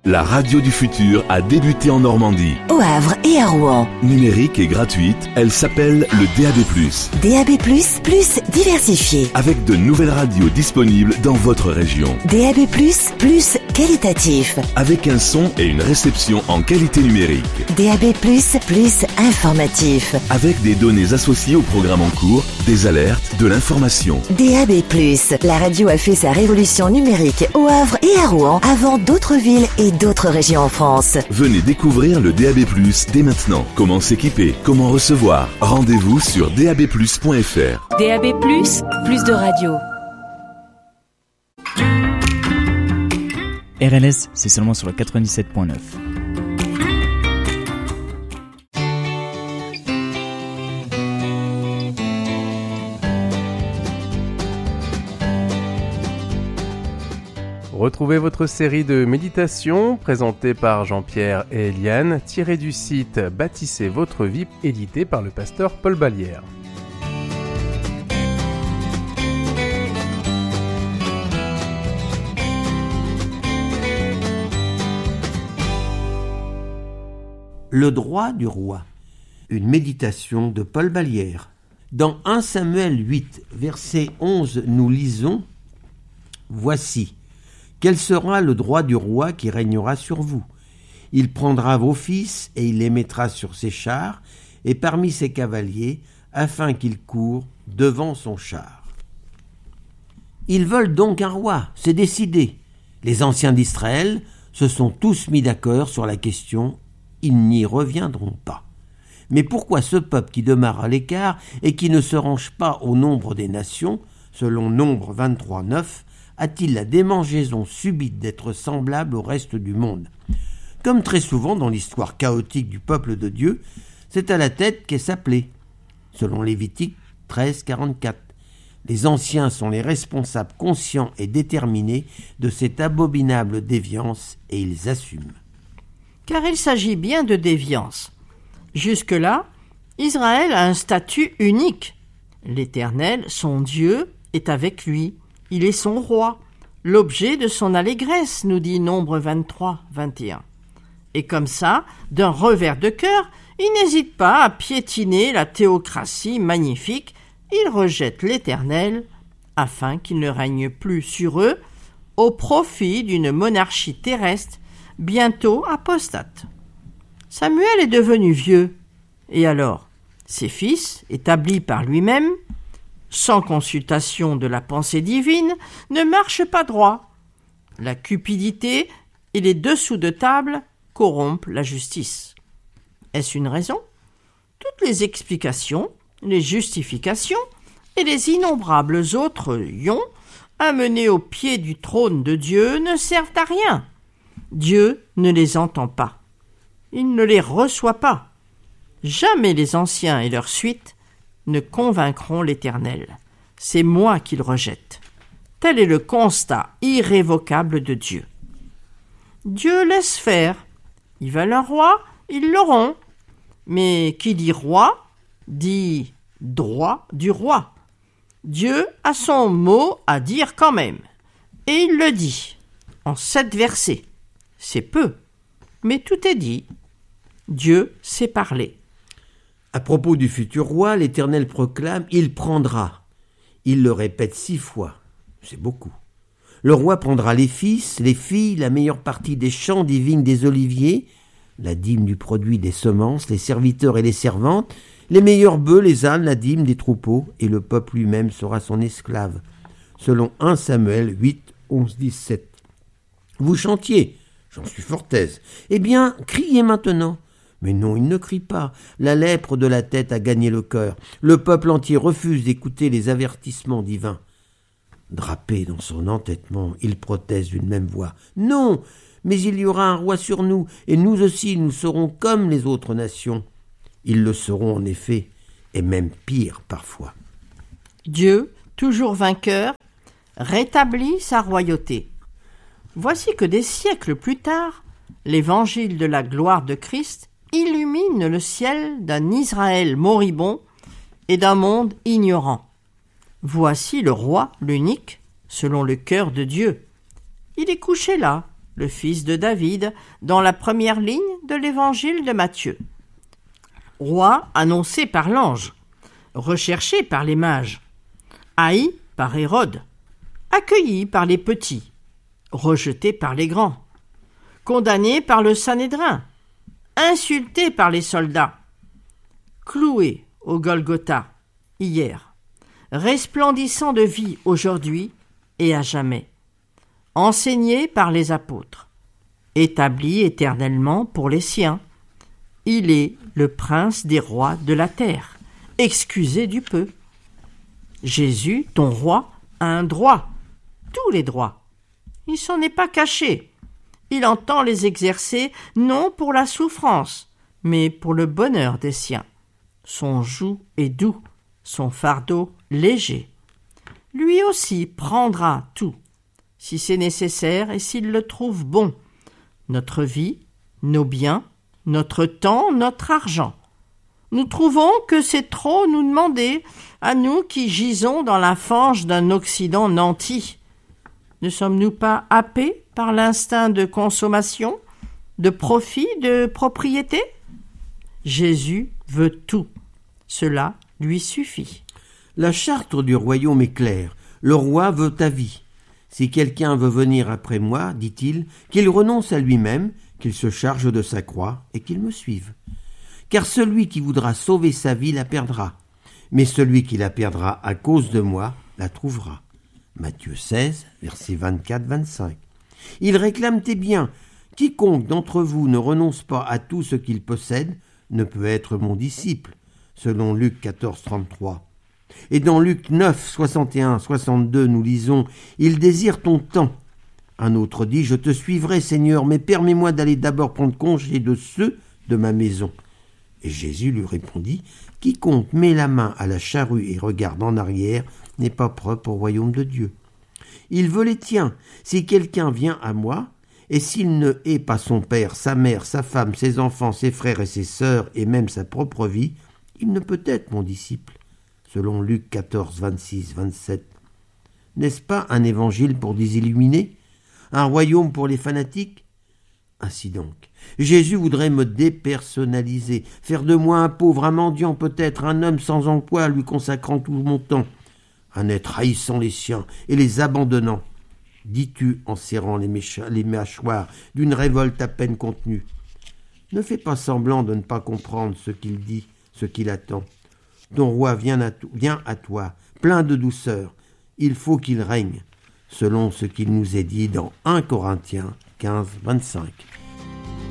La radio du futur a débuté en Normandie. Au Havre et à Rouen. Numérique et gratuite, elle s'appelle le DAB+. DAB+, plus diversifié. Avec de nouvelles radios disponibles dans votre région. DAB+, plus qualitatif. Avec un son et une réception en qualité numérique. DAB+, plus informatif. Avec des données associées au programme en cours, des alertes, de l'information. DAB+, la radio a fait sa révolution numérique au Havre et à Rouen avant d'autres villes et d'autres régions en France. Venez découvrir le DAB+, dès maintenant. Comment s'équiper, comment recevoir. Rendez-vous sur dabplus.fr. DAB+, plus de radio. RLS, c'est seulement sur le 97.9. Retrouvez votre série de méditations présentée par Jean-Pierre et Eliane, tirée du site Bâtissez votre vie, édité par le pasteur Paul Ballière. Le droit du roi. Une méditation de Paul Ballière. Dans 1 Samuel 8, verset 11, nous lisons « Voici, quel sera le droit du roi qui régnera sur vous ? Il prendra vos fils et il les mettra sur ses chars et parmi ses cavaliers, afin qu'ils courent devant son char. » Ils veulent donc un roi, c'est décidé. Les anciens d'Israël se sont tous mis d'accord sur la question, ils n'y reviendront pas. Mais pourquoi ce peuple qui demeure à l'écart et qui ne se range pas au nombre des nations, selon Nombre 23:9, a-t-il la démangeaison subite d'être semblable au reste du monde ? Comme très souvent dans l'histoire chaotique du peuple de Dieu, c'est à la tête qu'est sa plaie. Selon Lévitique 13:44, les anciens sont les responsables conscients et déterminés de cette abominable déviance et ils assument. Car il s'agit bien de déviance. Jusque-là, Israël a un statut unique. L'Éternel, son Dieu, est avec lui. Il est son roi, l'objet de son allégresse, nous dit Nombre 23:21. Et comme ça, d'un revers de cœur, il n'hésite pas à piétiner la théocratie magnifique. Il rejette l'Éternel afin qu'il ne règne plus sur eux au profit d'une monarchie terrestre bientôt apostate. Samuel est devenu vieux. Et alors, ses fils, établis par lui-même, sans consultation de la pensée divine, ne marchent pas droit. La cupidité et les dessous de table corrompent la justice. Est-ce une raison ? Toutes les explications, les justifications et les innombrables autres lions amenés au pied du trône de Dieu ne servent à rien. Dieu ne les entend pas. Il ne les reçoit pas. Jamais les anciens et leur suite ne convaincront l'Éternel. C'est moi qu'il rejette. Tel est le constat irrévocable de Dieu. Dieu laisse faire. Ils veulent un roi, ils l'auront. Mais qui dit roi, dit droit du roi. Dieu a son mot à dire quand même. Et il le dit, en 7 versets. C'est peu, mais tout est dit. Dieu sait parler. À propos du futur roi, l'Éternel proclame « Il prendra ». Il le répète 6 fois. C'est beaucoup. Le roi prendra les fils, les filles, la meilleure partie des champs, des vignes, des oliviers, la dîme du produit des semences, les serviteurs et les servantes, les meilleurs bœufs, les ânes, la dîme des troupeaux, et le peuple lui-même sera son esclave. Selon 1 Samuel 8, 11, 17. Vous chantiez, j'en suis fort aise. Eh bien, criez maintenant. Mais non, il ne crie pas. La lèpre de la tête a gagné le cœur. Le peuple entier refuse d'écouter les avertissements divins. Drapé dans son entêtement, il proteste d'une même voix. Non, mais il y aura un roi sur nous, et nous aussi nous serons comme les autres nations. Ils le seront en effet, et même pire parfois. Dieu, toujours vainqueur, rétablit sa royauté. Voici que des siècles plus tard, l'évangile de la gloire de Christ illumine le ciel d'un Israël moribond et d'un monde ignorant. Voici le roi, l'unique, selon le cœur de Dieu. Il est couché là, le fils de David, dans la première ligne de l'évangile de Matthieu. Roi annoncé par l'ange, recherché par les mages, haï par Hérode, accueilli par les petits, rejeté par les grands, condamné par le Sanhédrin, insulté par les soldats, cloué au Golgotha hier, resplendissant de vie aujourd'hui et à jamais, enseigné par les apôtres, établi éternellement pour les siens. Il est le prince des rois de la terre, excusé du peu. Jésus, ton roi, a un droit, tous les droits. Il s'en est pas caché. Il entend les exercer non pour la souffrance, mais pour le bonheur des siens. Son joug est doux, son fardeau léger. Lui aussi prendra tout, si c'est nécessaire et s'il le trouve bon. Notre vie, nos biens, notre temps, notre argent. Nous trouvons que c'est trop nous demander, à nous qui gisons dans la fange d'un Occident nanti. Ne sommes-nous pas happés par l'instinct de consommation, de profit, de propriété? Jésus veut tout. Cela lui suffit. La charte du royaume est claire. Le roi veut ta vie. Si quelqu'un veut venir après moi, dit-il, qu'il renonce à lui-même, qu'il se charge de sa croix et qu'il me suive. Car celui qui voudra sauver sa vie la perdra, mais celui qui la perdra à cause de moi la trouvera. Matthieu 16, versets 24-25. Il réclame tes biens. Quiconque d'entre vous ne renonce pas à tout ce qu'il possède ne peut être mon disciple, selon Luc 14, 33. Et dans Luc 9, 61, 62, nous lisons « Il désire ton temps ». Un autre dit « Je te suivrai, Seigneur, mais permets-moi d'aller d'abord prendre congé de ceux de ma maison. » Et Jésus lui répondit « Quiconque met la main à la charrue et regarde en arrière n'est pas propre au royaume de Dieu. Il veut les tiens. Si quelqu'un vient à moi, et s'il ne hait pas son père, sa mère, sa femme, ses enfants, ses frères et ses sœurs, et même sa propre vie, il ne peut être mon disciple. » Selon Luc 14, 26, 27. N'est-ce pas un évangile pour des illuminés? Un royaume pour les fanatiques? Ainsi donc, Jésus voudrait me dépersonnaliser, faire de moi un pauvre, un mendiant peut-être, un homme sans emploi lui consacrant tout mon temps, un être haïssant les siens et les abandonnant. Dis-tu en serrant les mâchoires d'une révolte à peine contenue. Ne fais pas semblant de ne pas comprendre ce qu'il dit, ce qu'il attend. Ton roi vient à toi, plein de douceur. Il faut qu'il règne, selon ce qu'il nous est dit dans 1 Corinthiens 15, 25.